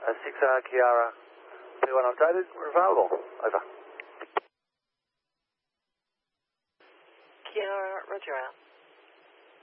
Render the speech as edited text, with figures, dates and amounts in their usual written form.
6R Kiara, P1 updated, we're available. Over. Kiara, roger out.